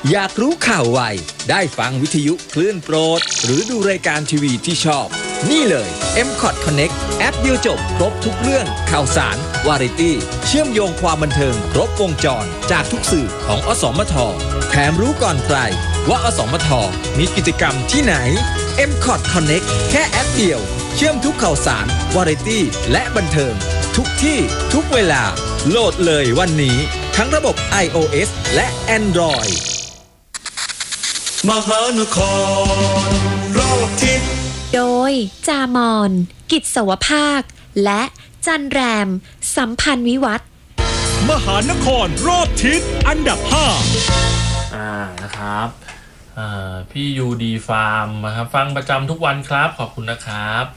อยากรู้ข่าวไวได้ฟังวิทยุคลื่นโปรดหรือดูรายการทีวีที่ชอบนี่เลย M-Cot Connect แอปเดียวจบครบทุกเรื่องข่าวสารวาไรตี้เชื่อมโยงความบันเทิงครบวงจรจากทุกสื่อของอสมทแถมรู้ก่อนใครว่าอสมทมีกิจกรรมที่ไหน M-Cot Connect แค่แอปเดียวเชื่อมทุกข่าวสารวาไรตี้และบันเทิงทุกที่ทุกเวลาโหลดเลยวันนี้ทั้งระบบ iOS และ Android มหานครรอบทิศโดยจามอนกิจสวภาคและจันแรมสัมพันธ์วิวัฒน์มหานครรอบทิศอันดับ 5นะครับพี่ยูดีฟาร์มนะครับฟังประจำทุกวันครับขอบคุณนะครับ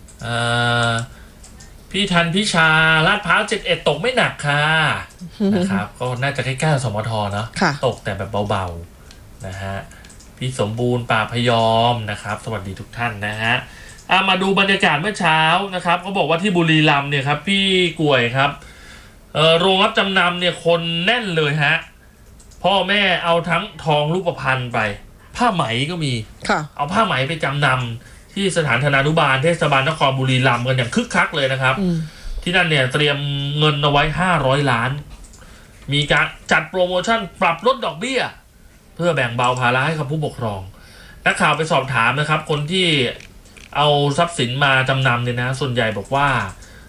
พี่ทันพิชาลาดพร้าว71ตกไม่หนักค่ะนะครับก็น่าจะใกล้ๆสมทเนาะตกแต่แบบเบาๆนะฮะพี่สมบูรณ์ป่าพยอมนะครับสวัสดีทุกท่านนะฮะมาดูบรรยากาศเมื่อเช้านะครับเขาบอกว่าที่บุรีรัมย์เนี่ยครับพี่กล้วยครับโรงรับจำนำเนี่ยคนแน่นเลยฮะพ่อแม่เอาทั้งทองรูปพรรณไปผ้าไหมก็มีเอาผ้าไหมไปจำนำที่สถานธนานุบาลเทศบาลนครบุรีรัมย์กันอย่างคึกคักเลยนะครับที่นั่นเนี่ยเตรียมเงินเอาไว้500 ล้านมีการจัดโปรโมชั่นปรับลดดอกเบี้ยเพื่อแบ่งเบาภาระให้กับผู้ปกครองนักข่าวไปสอบถามนะครับคนที่เอาทรัพย์สินมาจำนำเนี่ยนะส่วนใหญ่บอกว่า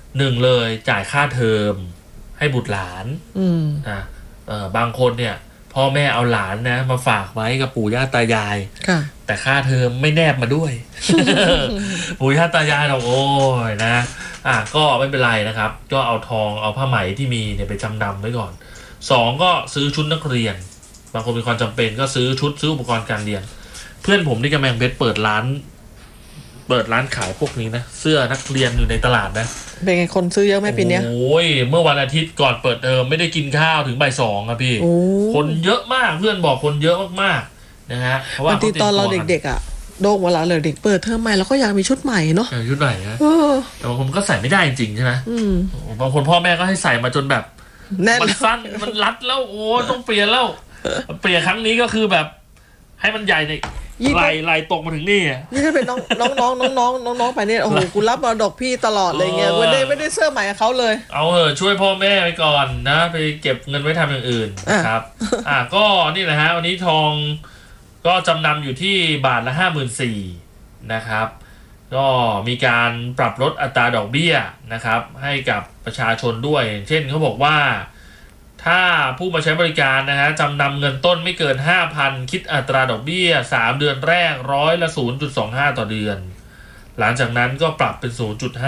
1เลยจ่ายค่าเทอมให้บุตรหลานนะบางคนเนี่ยพ่อแม่เอาหลานนะมาฝากไว้กับปู่ย่าตายายแต่ค่าเทอมไม่แนบมาด้วย ปู่ย่าตายายเราโอ้ยนะก็ไม่เป็นไรนะครับก็เอาทองเอาผ้าไหมที่มีเนี่ยไปจำนำไว้ก่อน2ก็ซื้อชุดนักเรียนบางคนมีความจำเป็นก็ซื้อชุดซื้ออุปกรณ์การเรียนเพื่อนผมที่กำแพงเพชรเปิดร้านขายพวกนี้นะเสื้อนักเรียนอยู่ในตลาดนะเป็นไงคนซื้อเยอะไหมปีนี้โอ้ยเมื่อวันอาทิตย์ก่อนเปิดเทอมไม่ได้กินข้าวถึงบ่าย 2ครับพี่คนเยอะมากเพื่อนบอกคนเยอะมากๆนะฮะเพราะว่าตอนเราเด็กๆโด่งเวลาเลยเด็กเปิดเทอมใหม่แล้วก็อยากมีชุดใหม่เนาะชุดใหม่นะแต่บางคนก็ใส่ไม่ได้จริงๆใช่ไหมบางคนพ่อแม่ก็ให้ใส่มาจนแบบมันสั้นมันรัดแล้วโอ้ต้องเปลี่ยนแล้วเปลี่ยนครั้งนี้ก็คือแบบให้มันใหญ่เลยไหลตกมาถึงนี่นี่ถ้าเป็นน้องไปเนี่ยโอ้โหกูรับมรดกพี่ตลอดเลยเงี้ยไม่ได้เสื้อใหม่กับเขาเลยเอาช่วยพ่อแม่ไปก่อนนะไปเก็บเงินไว้ทำอย่างอื่นครับก็นี่แหละฮะวันนี้ทองก็จำนำอยู่ที่บาทละ 54,000 นะครับก็มีการปรับลดอัตราดอกเบี้ยนะครับให้กับประชาชนด้วยเช่นเขาบอกว่าถ้าผู้มาใช้บริการนะฮะจำนำเงินต้นไม่เกิน 5,000 คิดอัตราดอกเบี้ย3เดือนแรก0.25%ต่อเดือนหลังจากนั้นก็ปรับเป็น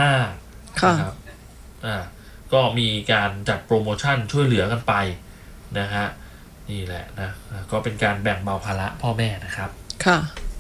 0.5 นะครับก็มีการจัดโปรโมชั่นช่วยเหลือกันไปนะฮะนี่แหละนะก็เป็นการแบ่งเบาภาระพ่อแม่นะครับค่ะ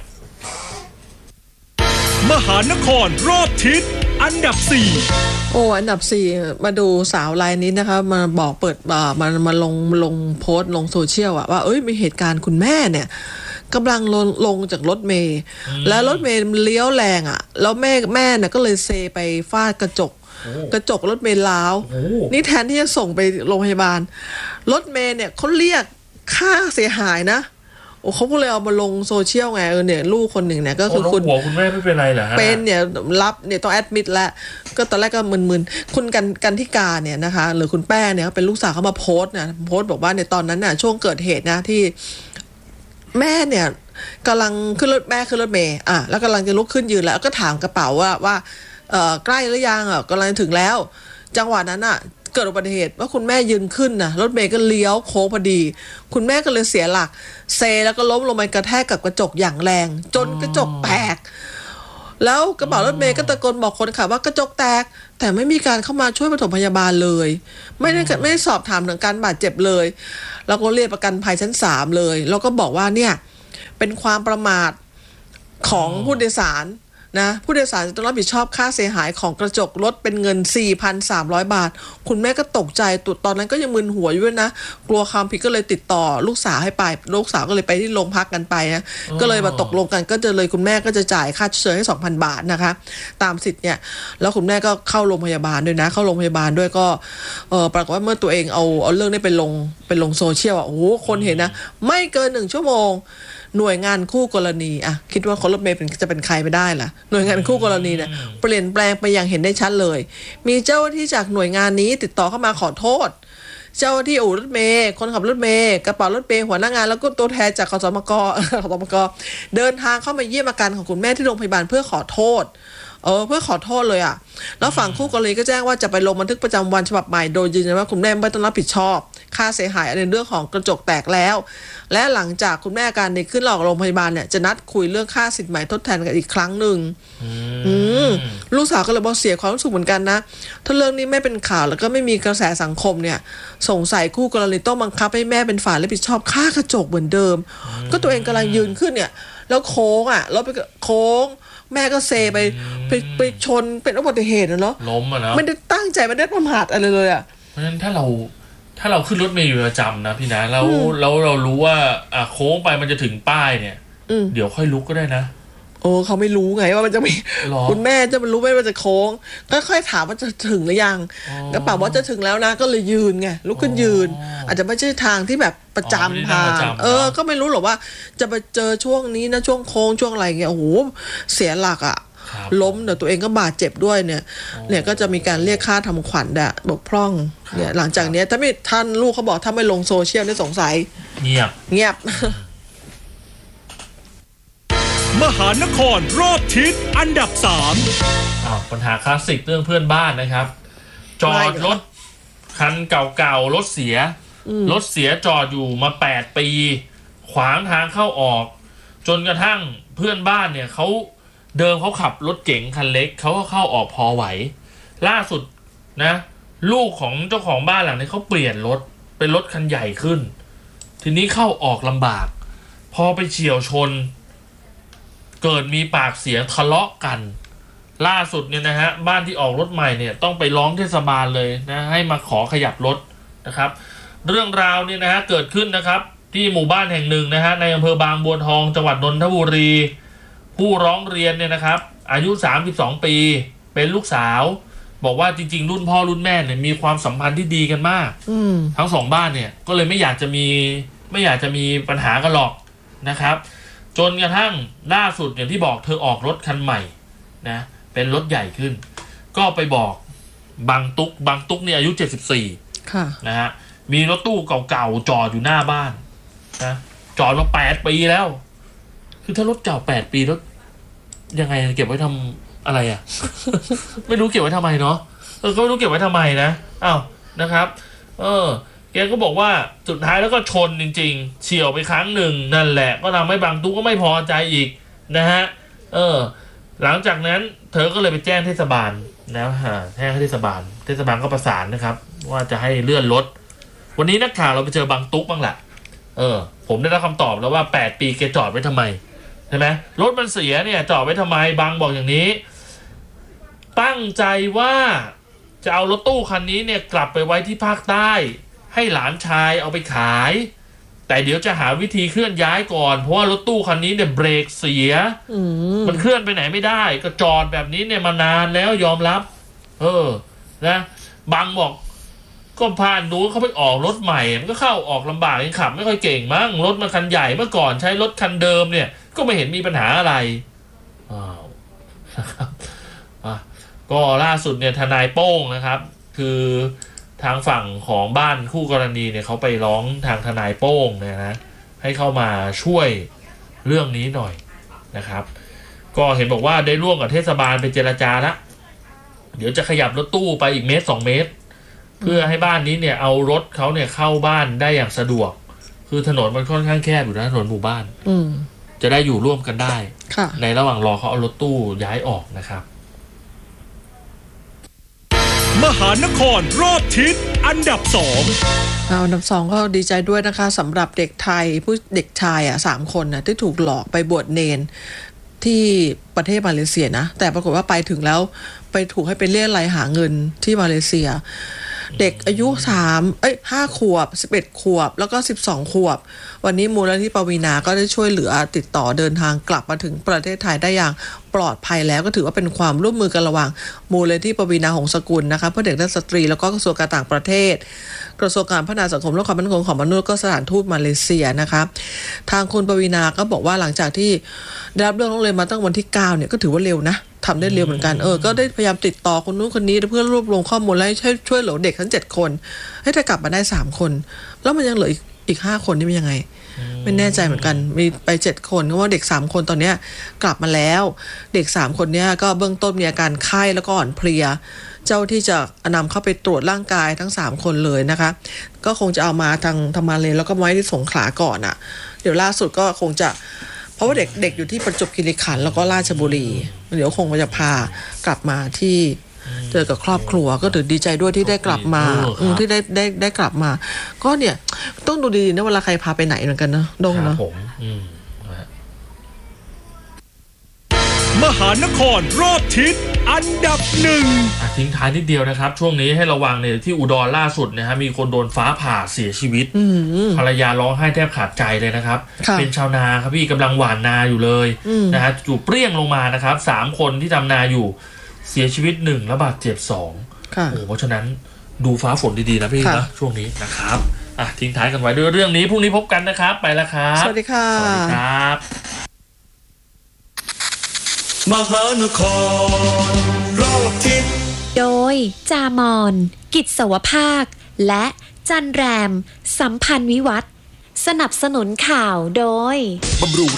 มหานครรอบทิศอันดับ4 อันดับ4มาดูสาวรายนี้นะคะมาบอกเปิดมาลงโพสต์ลงโซเชียลว่ามีเหตุการณ์คุณแม่เนี่ยกำลังลงจากรถเมล์แล้วรถเมล์เลี้ยวแรงแล้วแม่เนี่ยก็เลยเซไปฟาดกระจกรถเมล์ล้าวนี่แทนที่จะส่งไปโรงพยาบาลรถเมล์เนี่ยเขาเรียกค่าเสียหายนะเขาก็เลยเอามาลงโซเชียลไงเนี่ยลูกคนหนึ่งเนี่ยก็คือคุณแม่ไม่เป็นไรเหรอฮะเป็นเนี่ยรับเนี่ยต้องแอดมิดแล้วก็ตอนแรกก็มึนๆคุณกันทิกาเนี่ยนะคะหรือคุณแป้เนี่ยเป็นลูกสาวเขามาโพสต์บอกว่าในตอนนั้นน่ะช่วงเกิดเหตุนะที่แม่เนี่ยกำลังขึ้นรถเมล์แล้วกำลังจะลุกขึ้นยืนแล้วก็ถามกระเป๋าว่าใกล้หรือยังกำลังถึงแล้วจังหวะนั้นน่ะเกิดอุบัติเหตุว่าคุณแม่ยืนขึ้นนะรถเมล์ก็เลี้ยวโค้งพอดีคุณแม่ก็เลยเสียหลักเซแล้วก็ล้มลงไปกระแทกกับกระจกอย่างแรงจนกระจกแตกแล้วกระเป๋ารถเมล์ก็ตะโกนบอกคนขับว่ากระจกแตกแต่ไม่มีการเข้ามาช่วยปฐมพยาบาลเลยไม่ได้สอบถามถึงการบาดเจ็บเลยแล้วก็เรียกประกันภัยชั้น3เลยแล้วก็บอกว่าเนี่ยเป็นความประมาทของผู้โดยสารนะผู้โดยสารจะต้องรับผิดชอบค่าเสียหายของกระจกรถเป็นเงิน 4,300 บาทคุณแม่ก็ตกใจตอนนั้นก็ยังมึนหัวอยู่นะกลัวความผิดก็เลยติดต่อลูกสาวให้ไปลูกสาวก็เลยไปที่โรงพักกันไปนะก็เลยมาตกลงกันก็จะเลยคุณแม่ก็จะจ่ายค่าชดเชยให้ 2,000 บาทนะคะตามสิทธิ์เนี่ยแล้วคุณแม่ก็เข้าโรงพยาบาลด้วยนะเข้าโรงพยาบาลด้วยก็ปรากฏว่าเมื่อตัวเองเอาเรื่องนี้ไปลงโซเชียลโอ้โหคนเห็นนะไม่เกิน1 ชั่วโมงหน่วยงานคู่กรณีอ่ะคิดว่าคนรถเมล์จะเป็นใครไปได้ล่ะหน่วยงานคู่กรณีเนี่ยเปลี่ยนแปลงไปอย่างเห็นได้ชัดเลยมีเจ้าหน้าที่จากหน่วยงานนี้ติดต่อเข้ามาขอโทษเจ้าหน้าที่อู่รถเมล์คนขับรถเมล์กระเป๋ารถเมล์หัวหน้างานแล้วก็ตัวแทนจากขสมกเดินทางเข้ามาเยี่ยมอาการของคุณแม่ที่โรงพยาบาลเพื่อขอโทษเพื่อขอโทษเลยอ่ะแล้วฝั่งคู่กรณีก็แจ้งว่าจะไปลงบันทึกประจำวันฉบับใหม่โดยยืนยันว่าคุณแม่ไม่ต้องรับผิดชอบค่าเสียหายในเรื่องของกระจกแตกแล้วและหลังจากคุณแม่อาการดีขึ้นหลอกโรงพยาบาลเนี่ยจะนัดคุยเรื่องค่าสินใหม่ทดแทนกันอีกครั้งหนึ่งลูกสาวก็เลยบอกเสียความรู้สึกเหมือนกันนะถ้าเรื่องนี้ไม่เป็นข่าวแล้วก็ไม่มีกระแสสังคมเนี่ยสงสัยคู่กรณีต้องบังคับให้แม่เป็นฝ่ายรับผิดชอบค่ากระจกเหมือนเดิมก็ตัวเองกำลังยืนขึ้นเนี่ยแล้วโค้งอ่ะแล้วไปโค้งแม่ก็เซไปชนเป็นอุบัติเหตุนะเนาะล้มอ่ะเนาะไม่ได้ตั้งใจไม่ได้ประมาทอะไรเลยอ่ะเพราะฉะนั้นถ้าเราขึ้นรถเมล์อยู่ประจำนะพี่นะแล้วเรารู้ว่าโค้งไปมันจะถึงป้ายเนี่ยเดี๋ยวค่อยลุกก็ได้นะเขาไม่รู้ไงว่ามันจะมีคุณแม่จะมันรู้ไหมว่าจะโค้งก็ค่อยถามว่าจะถึงหรือยังก็ป่าว่าจะถึงแล้วนะก็เลยยืนไงลุกขึ้นยืนอาจจะไม่ใช่ทางที่แบบประจำทางก็ไม่รู้หรอกว่าจะไปเจอช่วงนี้นะช่วงโค้งช่วงอะไรเงี้ยโอ้โหเสียหลักอ่ะล้มเดี๋ยวตัวเองก็บาดเจ็บด้วยเนี่ยก็จะมีการเรียกค่าทำขวัญบกพร่องเนี่ยหลังจากนี้ถ้าไม่ท่านลูกเขาบอกถ้าไม่ลงโซเชียลนี่สงสัยเงียบมหานครรอบทิศอันดับ 3ปัญหาคลาสสิกเรื่องเพื่อนบ้านนะครับจอดรถคันเก่าๆรถเสียจอดอยู่มา8 ปีขวางทางเข้าออกจนกระทั่งเพื่อนบ้านเนี่ยเขาขับรถเก๋งคันเล็กเขาก็เข้าออกพอไหวล่าสุดนะลูกของเจ้าของบ้านหลังนี้เขาเปลี่ยนรถเป็นรถคันใหญ่ขึ้นทีนี้เข้าออกลำบากพอไปเฉี่ยวชนเกิดมีปากเสียงทะเลาะกันล่าสุดเนี่ยนะฮะบ้านที่ออกรถใหม่เนี่ยต้องไปร้องเทศบาลเลยนะให้มาขอขยับรถนะครับเรื่องราวเนี่ยนะฮะเกิดขึ้นนะครับที่หมู่บ้านแห่งหนึ่งนะฮะในอำเภอบางบัวทองจังหวัดนนทบุรีผู้ร้องเรียนเนี่ยนะครับอายุ32 ปีเป็นลูกสาวบอกว่าจริงๆรุ่นพ่อรุ่นแม่เนี่ยมีความสัมพันธ์ที่ดีกันมากทั้งสองบ้านเนี่ยก็เลยไม่อยากจะมีปัญหากันหรอกนะครับจนกระทั่งล่าสุดอย่างที่บอกเธอออกรถคันใหม่นะเป็นรถใหญ่ขึ้นก็ไปบอกบางตุ๊กเนี่ยอายุ74ค่ะนะฮะมีรถตู้เก่าๆจอดอยู่หน้าบ้านนะจอดมา8 ปีแล้วคือถ้ารถเก่า8 ปีแล้วยังไงเก็บไว้ทำอะไรอ่ะ ไม่รู้เก็บไว้ทำไมเนาะก็ไม่รู้เก็บไว้ทำไมนะนะครับแกก็บอกว่าสุดท้ายแล้วก็ชนจริงๆเฉี่ยวไปครั้งหนึ่งนั่นแหละก็ทำให้บางตุ๊กก็ไม่พอใจอีกนะฮะหลังจากนั้นเธอก็เลยไปแจ้งเทศบาลนะแจ้งเทศบาลก็ประสานนะครับว่าจะให้เลื่อนรถวันนี้นักข่าวเราไปเจอบางตุ๊กบ้างแหละผมได้รับคำตอบแล้วว่า8 ปีแกจอดไว้ทำไมใช่ไหมรถมันเสียเนี่ยจอดไว้ทำไมบางบอกอย่างนี้ตั้งใจว่าจะเอารถตู้คันนี้เนี่ยกลับไปไว้ที่ภาคใต้ให้หลานชายเอาไปขายแต่เดี๋ยวจะหาวิธีเคลื่อนย้ายก่อนเพราะว่ารถตู้คันนี้เนี่ยเบรกเสียมันเคลื่อนไปไหนไม่ได้ก็จอดแบบนี้เนี่ยมานานแล้วยอมรับนะบางบอกก็ผ่านดูเขาไปออกรถใหม่มันก็เข้าออกลำบากยังขับไม่ค่อยเก่งมั้งรถมันคันใหญ่เมื่อก่อนใช้รถคันเดิมเนี่ยก็ไม่เห็นมีปัญหาอะไรนะครับก็ล่าสุดเนี่ยทนายโป้งนะครับคือทางฝั่งของบ้านคู่กรณีเนี่ยเขาไปร้องทางทนายโป้งเนี่ยนะให้เข้ามาช่วยเรื่องนี้หน่อยนะครับก็เห็นบอกว่าได้ร่วมกับเทศบาลไปเจรจาละเดี๋ยวจะขยับรถตู้ไปอีก1-2 เมตรเพื่อให้บ้านนี้เนี่ยเอารถเขาเนี่ยเข้าบ้านได้อย่างสะดวกคือถนนมันค่อนข้างแคบอยู่นะถนนหมู่บ้านจะได้อยู่ร่วมกันได้ในระหว่างรอเขาเอารถตู้ย้ายออกนะครับมหานครรอบทิศอันดับ2 อันดับ2ก็ดีใจด้วยนะคะสำหรับเด็กไทยเด็กชาย3 คนนะที่ถูกหลอกไปบวชเนนที่ประเทศมาเลเซียนะแต่ปรากฏว่าไปถึงแล้วไปถูกให้ไปเรียกรายหาเงินที่มาเลเซียเด็กอายุ5 ขวบ11 ขวบแล้วก็12 ขวบวันนี้มูลนิธิปวีณาก็ได้ช่วยเหลือติดต่อเดินทางกลับมาถึงประเทศไทยได้อย่างปลอดภัยแล้วก็ถือว่าเป็นความร่วมมือกันระหว่างมูลนิธิปวีณาหงส์สกุลนะคะเพื่อเด็กและสตรีแล้วก็กระทรวงการต่างประเทศกระทรวงการพัฒนาสังคมและความมั่นคงของมนุษย์ก็สถานทูตมาเลเซียนะคะทางคุณปวีณาก็บอกว่าหลังจากที่ได้รับเรื่องร้องเรียนมาตั้งวันที่9เนี่ยก็ถือว่าเร็วนะทำได้เร็วเหมือนกันก็ได้พยายามติดต่อคนนู้นคนนี้เพื่อรวบรวมข้อมูลและให้ช่วยเหลือเด็กทั้ง7 คนให้ได้กลับมาได้3 คนแล้วมันยังเหลืออีก5 คนนี่มันยังไงไม่แน่ใจเหมือนกันมีไป7 คนเพราะว่าเด็ก3 คนตอนเนี้ยกลับมาแล้วเด็ก3 คนเนี้ยก็เบื้องต้นมีอาการไข้แล้วก็อ่อนเพลียเจ้าที่จะนำเข้าไปตรวจร่างกายทั้ง3 คนเลยนะคะก็คงจะเอามาทางมาเลแล้วก็ไว้ที่สงขลาก่อนอ่ะเดี๋ยวล่าสุดก็คงจะเพราะว่าเด็กอยู่ที่ประจวบคีรีขันธ์แล้วก็ราชบุรีเดี๋ยวคงจะพากลับมาที่เจอกับครอบครัวก็ถือดีใจด้วยที่ได้กลับมาที่ได้กลับมาก็เนี่ยต้องดูดีๆนะเวลาใครพาไปไหนเหมือนกันนะดงเนาะมหานครรอบทิศอันดับ1 ทิ้งท้ายนิดเดียวนะครับช่วงนี้ให้ระวังเนี่ยที่อุดรล่าสุดนะฮะมีคนโดนฟ้าผ่าเสียชีวิตภรรยาร้องไห้แทบขาดใจเลยนะครับเป็นชาวนาครับพี่กำลังหว่านนาอยู่เลยนะฮะจู่เปรี้ยงลงมานะครับ3 คนที่ทำนาอยู่เสียชีวิต1และบาดเจ็บ2เพราะฉะนั้นดูฟ้าฝนดีๆนะพี่นะช่วงนี้นะครับทิ้งท้ายกันไว้ด้วยเรื่องนี้พรุ่งนี้พบกันนะครับไปแล้วครับสวัสดีค่ะสวัสดีครับมหานครรอบทิศโดยจามอนกิจสวภาคและจันแรมสัมพันธ์วิวัฒน์สนับสนุนข่าวโดยบำรุง